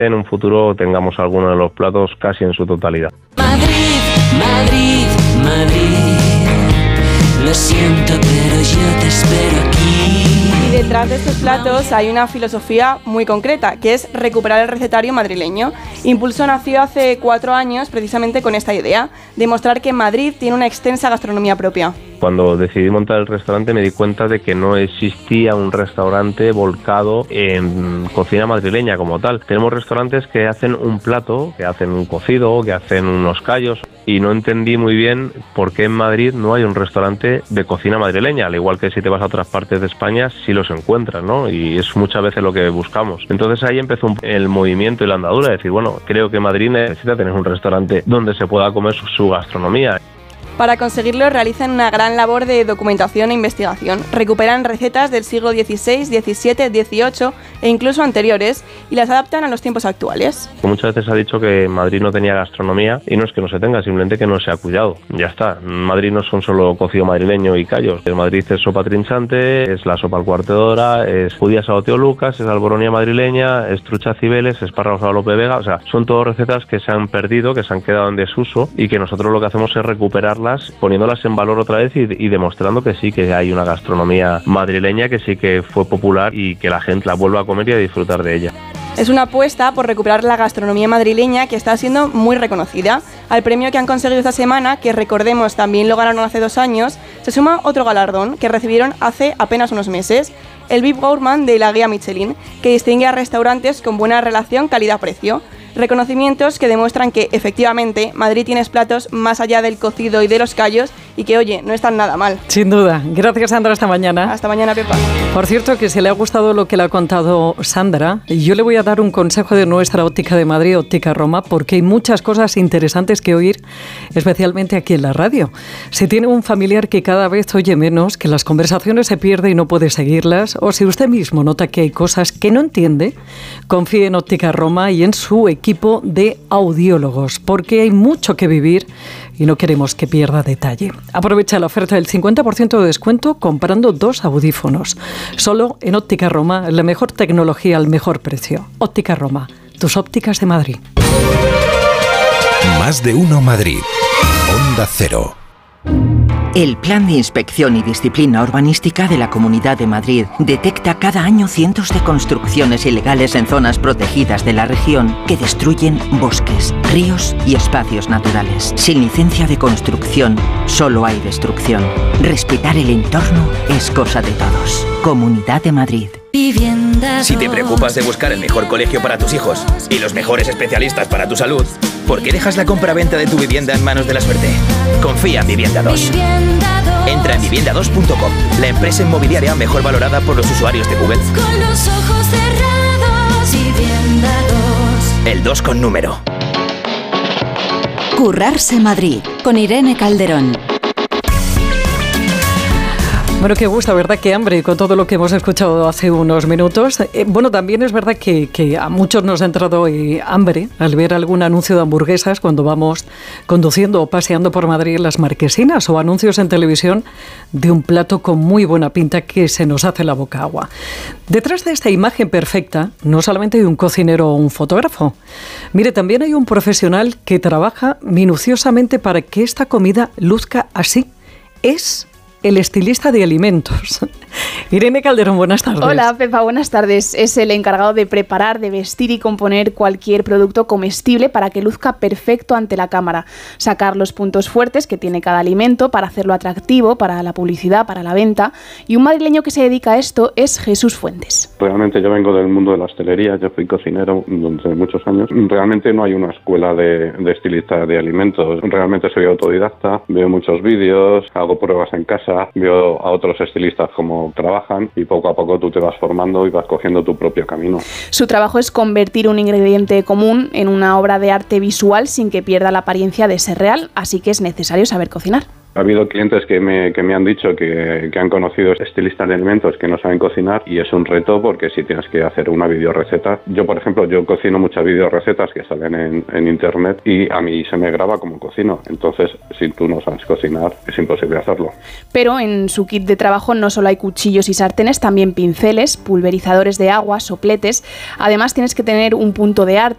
en un futuro tengamos alguno de los platos casi en su totalidad. Madrid, Madrid, Madrid, lo siento pero yo te espero aquí. Y detrás de estos platos hay una filosofía muy concreta, que es recuperar el recetario madrileño. Impulso nació hace 4 años precisamente con esta idea, de mostrar que Madrid tiene una extensa gastronomía propia. Cuando decidí montar el restaurante me di cuenta de que no existía un restaurante volcado en cocina madrileña como tal. Tenemos restaurantes que hacen un plato, que hacen un cocido, que hacen unos callos, y no entendí muy bien por qué en Madrid no hay un restaurante de cocina madrileña, al igual que si te vas a otras partes de España sí los encuentras, ¿no? Y es muchas veces lo que buscamos. Entonces ahí empezó el movimiento y la andadura, de decir, bueno, creo que Madrid necesita tener un restaurante donde se pueda comer su gastronomía. Para conseguirlo realizan una gran labor de documentación e investigación. Recuperan recetas del siglo XVI, XVII, XVIII e incluso anteriores y las adaptan a los tiempos actuales. Muchas veces se ha dicho que Madrid no tenía gastronomía y no es que no se tenga, simplemente que no se ha cuidado. Ya está. Madrid no son solo cocido madrileño y callos. En Madrid es sopa trinchante, es la sopa al cuarto de hora, es judías a Tío Lucas, es alboronia madrileña, es trucha cibeles, espárragos a Lope Vega. O sea, son todas recetas que se han perdido, que se han quedado en desuso y que nosotros lo que hacemos es recuperarlas, poniéndolas en valor otra vez y demostrando que sí que hay una gastronomía madrileña que sí que fue popular y que la gente la vuelva a comer y a disfrutar de ella. Es una apuesta por recuperar la gastronomía madrileña que está siendo muy reconocida. Al premio que han conseguido esta semana, que recordemos también lo ganaron hace 2 años, se suma otro galardón que recibieron hace apenas unos meses, el VIP Gourmand de la guía Michelin, que distingue a restaurantes con buena relación calidad-precio. Reconocimientos que demuestran que, efectivamente, Madrid tiene platos más allá del cocido y de los callos y que, oye, no están nada mal. Sin duda. Gracias, Sandra. Hasta mañana. Hasta mañana, Pepa. Por cierto, que si le ha gustado lo que le ha contado Sandra, yo le voy a dar un consejo de nuestra óptica de Madrid, Óptica Roma, porque hay muchas cosas interesantes que oír, especialmente aquí en la radio. Si tiene un familiar que cada vez oye menos, que las conversaciones se pierden y no puede seguirlas, o si usted mismo nota que hay cosas que no entiende, confíe en Óptica Roma y en su equipo de audiólogos, porque hay mucho que vivir y no queremos que pierda detalle. Aprovecha la oferta del 50% de descuento comprando 2 audífonos. Solo en Óptica Roma, la mejor tecnología al mejor precio. Óptica Roma, tus ópticas de Madrid. Más de uno Madrid. Onda Cero. El Plan de Inspección y Disciplina Urbanística de la Comunidad de Madrid detecta cada año cientos de construcciones ilegales en zonas protegidas de la región que destruyen bosques, ríos y espacios naturales. Sin licencia de construcción, solo hay destrucción. Respetar el entorno es cosa de todos. Comunidad de Madrid. Si te preocupas de buscar el mejor colegio para tus hijos y los mejores especialistas para tu salud, ¿por qué dejas la compra-venta de tu vivienda en manos de la suerte? Confía en Vivienda 2. Entra en vivienda2.com, la empresa inmobiliaria mejor valorada por los usuarios de Google. Con los ojos cerrados, Vivienda 2. El 2 con número. Currarse Madrid, con Irene Calderón. Bueno, qué gusto, ¿verdad? Qué hambre con todo lo que hemos escuchado hace unos minutos. Bueno, también es verdad que a muchos nos ha entrado hambre al ver algún anuncio de hamburguesas cuando vamos conduciendo o paseando por Madrid en las Marquesinas, o anuncios en televisión de un plato con muy buena pinta que se nos hace la boca agua. Detrás de esta imagen perfecta no solamente hay un cocinero o un fotógrafo. Mire, también hay un profesional que trabaja minuciosamente para que esta comida luzca así. Es el estilista de alimentos. Irene Calderón, buenas tardes. Hola, Pepa, buenas tardes. Es el encargado de preparar, de vestir y componer cualquier producto comestible para que luzca perfecto ante la cámara. Sacar los puntos fuertes que tiene cada alimento para hacerlo atractivo para la publicidad, para la venta. Y un madrileño que se dedica a esto es Jesús Fuentes. Realmente yo vengo del mundo de la hostelería, yo fui cocinero durante muchos años. Realmente no hay una escuela de estilista de alimentos. Realmente soy autodidacta, veo muchos vídeos, hago pruebas en casa, veo a otros estilistas cómo trabajan y poco a poco tú te vas formando y vas cogiendo tu propio camino. Su trabajo es convertir un ingrediente común en una obra de arte visual sin que pierda la apariencia de ser real, así que es necesario saber cocinar. Ha habido clientes que me han dicho que han conocido estilistas de alimentos que no saben cocinar, y es un reto porque si tienes que hacer una videorreceta. Yo, por ejemplo, cocino muchas videorrecetas que salen en internet y a mí se me graba como cocino. Entonces, si tú no sabes cocinar, es imposible hacerlo. Pero en su kit de trabajo no solo hay cuchillos y sartenes, también pinceles, pulverizadores de agua, sopletes. Además, tienes que tener un punto de arte